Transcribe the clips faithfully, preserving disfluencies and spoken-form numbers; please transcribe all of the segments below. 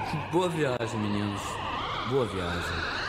Boa viagem, meninos. Boa viagem.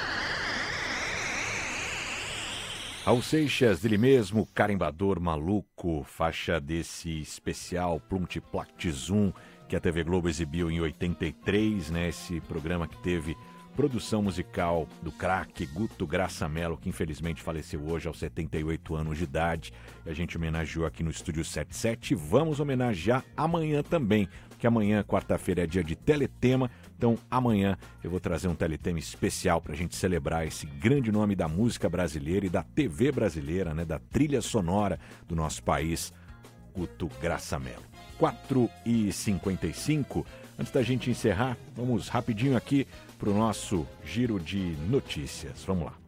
Raul Seixas, dele mesmo, Carimbador Maluco, faixa desse especial Pluntiplactizum que a T V Globo exibiu em oitenta e três, né? Esse programa que teve produção musical do craque Guto Graça Mello, que infelizmente faleceu hoje aos setenta e oito anos de idade. E a gente homenageou aqui no Estúdio setenta e sete. Vamos homenagear amanhã também, que amanhã, quarta-feira, é dia de Teletema. Então, amanhã eu vou trazer um Teletema especial para a gente celebrar esse grande nome da música brasileira e da T V brasileira, né, da trilha sonora do nosso país, Guto Graça Mello. quatro e cinquenta e cinco. Antes da gente encerrar, vamos rapidinho aqui para o nosso giro de notícias. Vamos lá.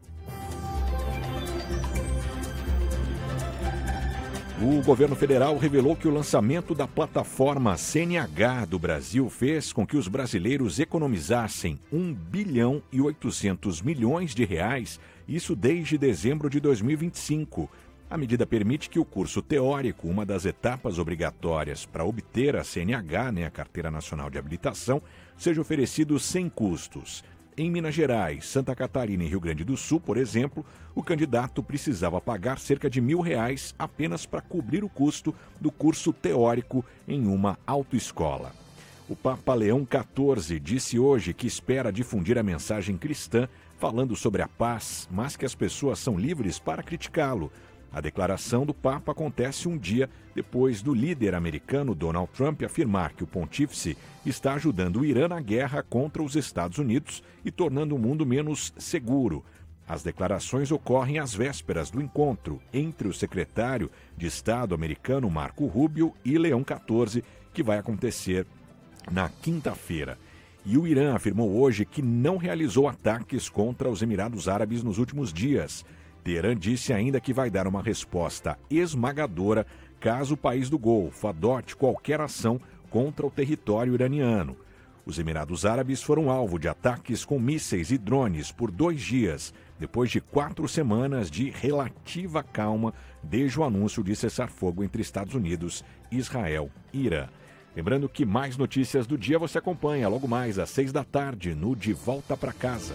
O governo federal revelou que o lançamento da plataforma C N H do Brasil fez com que os brasileiros economizassem um bilhão e oitocentos milhões de reais, isso desde dezembro de dois mil e vinte e cinco. A medida permite que o curso teórico, uma das etapas obrigatórias para obter a C N H, né, a Carteira Nacional de Habilitação, seja oferecido sem custos. Em Minas Gerais, Santa Catarina e Rio Grande do Sul, por exemplo, o candidato precisava pagar cerca de mil reais apenas para cobrir o custo do curso teórico em uma autoescola. O Papa Leão quatorze disse hoje que espera difundir a mensagem cristã falando sobre a paz, mas que as pessoas são livres para criticá-lo. A declaração do Papa acontece um dia depois do líder americano Donald Trump afirmar que o pontífice está ajudando o Irã na guerra contra os Estados Unidos e tornando o mundo menos seguro. As declarações ocorrem às vésperas do encontro entre o secretário de Estado americano Marco Rubio e Leão quatorze, que vai acontecer na quinta-feira. E o Irã afirmou hoje que não realizou ataques contra os Emirados Árabes nos últimos dias. Teherã disse ainda que vai dar uma resposta esmagadora caso o país do Golfo adote qualquer ação contra o território iraniano. Os Emirados Árabes foram alvo de ataques com mísseis e drones por dois dias, depois de quatro semanas de relativa calma desde o anúncio de cessar-fogo entre Estados Unidos, Israel e Irã. Lembrando que mais notícias do dia você acompanha logo mais às seis da tarde no De Volta para Casa.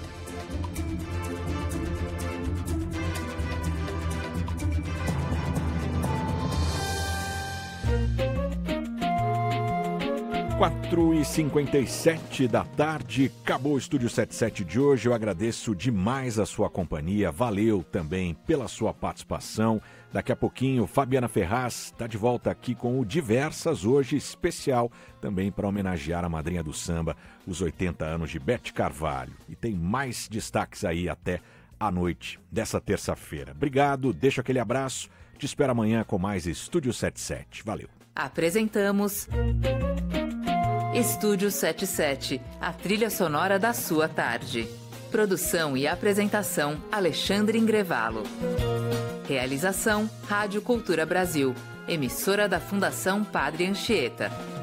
quatro e cinquenta e sete da tarde, acabou o Estúdio setenta e sete de hoje. Eu agradeço demais a sua companhia, valeu também pela sua participação. Daqui a pouquinho, Fabiana Ferraz está de volta aqui com o Diversas, hoje especial também para homenagear a madrinha do samba, os oitenta anos de Bete Carvalho. E tem mais destaques aí até a noite dessa terça-feira. Obrigado, deixo aquele abraço, te espero amanhã com mais Estúdio setenta e sete. Valeu. Apresentamos Estúdio setenta e sete, a trilha sonora da sua tarde. Produção e apresentação, Alexandre Ingrevalo. Realização, Rádio Cultura Brasil, emissora da Fundação Padre Anchieta.